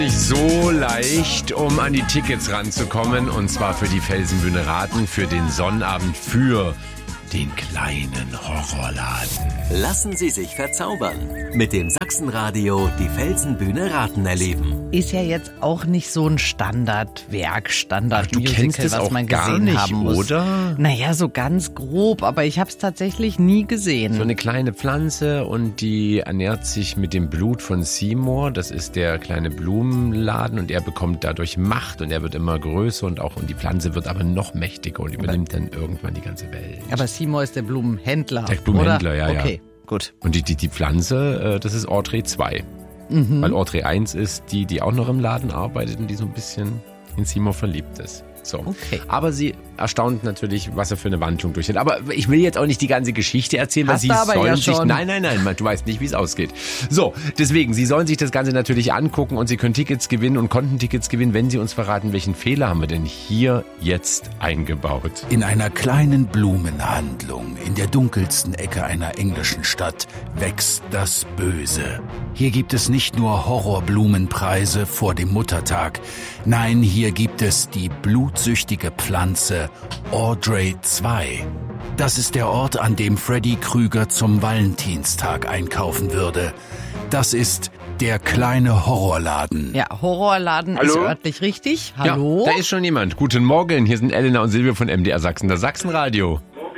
Nicht so leicht, um an die Tickets ranzukommen, und zwar für die Felsenbühne Raten für den Sonnabend für den kleinen Horrorladen. Lassen Sie sich verzaubern. Mit dem Sachsenradio die Felsenbühne Raten erleben. Ist ja jetzt auch nicht so ein Standardwerk, Du Standardmusical, kennst es was auch man gar gesehen nicht, haben muss. oder? Naja, so ganz grob, aber ich habe es tatsächlich nie gesehen. So eine kleine Pflanze, und die ernährt sich mit dem Blut von Seymour. Das ist der kleine Blumenladen, und er bekommt dadurch Macht und er wird immer größer und die Pflanze wird aber noch mächtiger und übernimmt dann irgendwann die ganze Welt. Aber Seymour ist der Blumenhändler. Der Blumenhändler, oder? ja. Okay, gut. Und die Pflanze, das ist Audrey 2. Weil Audrey 1 ist die auch noch im Laden arbeitet und die so ein bisschen in Seymour verliebt ist. So. Okay. Aber sie erstaunt natürlich, was er für eine Wandlung durchhat. Aber ich will jetzt auch nicht die ganze Geschichte erzählen, weil Hast sie du aber sollen ja sich... schon. Nein, du weißt nicht, wie es ausgeht. So, deswegen, sie sollen sich das Ganze natürlich angucken und sie können Tickets gewinnen und konnten Tickets gewinnen, wenn sie uns verraten, welchen Fehler haben wir denn hier jetzt eingebaut. In einer kleinen Blumenhandlung in der dunkelsten Ecke einer englischen Stadt wächst das Böse. Hier gibt es nicht nur Horrorblumenpreise vor dem Muttertag. Nein, hier gibt es die blutsüchtige Pflanze Audrey 2. Das ist der Ort, an dem Freddy Krüger zum Valentinstag einkaufen würde. Das ist der kleine Horrorladen. Ja, Horrorladen ist örtlich richtig. Hallo? Ja, da ist schon jemand. Guten Morgen, hier sind Elena und Silvio von MDR Sachsen, das Sachsenradio.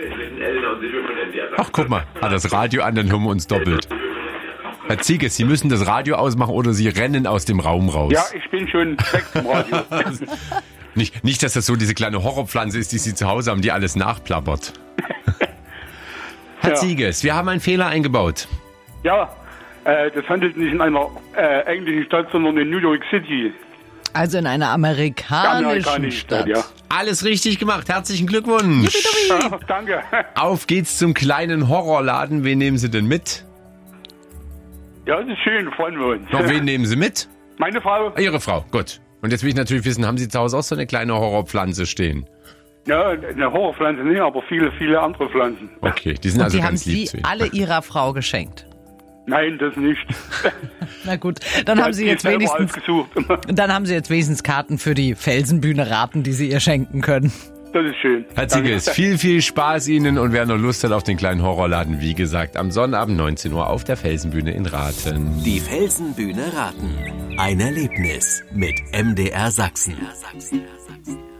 Ach, guck mal, hat das Radio an, dann hören wir uns doppelt. Herr Zieges, Sie müssen das Radio ausmachen oder Sie rennen aus dem Raum raus. Ja, ich bin schon weg vom Radio. Nicht, dass das so diese kleine Horrorpflanze ist, die Sie zu Hause haben, die alles nachplappert. Herr Zieges, wir haben einen Fehler eingebaut. Ja, das handelt nicht in einer englischen Stadt, sondern in New York City. Also in einer amerikanischen Stadt. Ja. Alles richtig gemacht, herzlichen Glückwunsch. Ja, danke. Auf geht's zum kleinen Horrorladen. Wen nehmen Sie denn mit? Ja, das ist schön, freuen wir uns. Noch wen nehmen Sie mit? Meine Frau? Ihre Frau, gut. Und jetzt will ich natürlich wissen, haben Sie zu Hause auch so eine kleine Horrorpflanze stehen? Ja, eine Horrorpflanze nicht, aber viele, viele andere Pflanzen. Okay, die sind Und also die haben ganz lieb Sie zu Ihnen. alle Ihrer Frau geschenkt. Nein, das nicht. Na gut, dann haben Sie jetzt wenigstens ausgesucht. Karten für die Felsenbühne Raten, die Sie ihr schenken können. Das ist schön. Herr Zieges, viel, viel Spaß Ihnen, und wer noch Lust hat auf den kleinen Horrorladen, wie gesagt, am Sonnabend 19 Uhr auf der Felsenbühne in Raten. Die Felsenbühne Raten. Ein Erlebnis mit MDR Sachsen.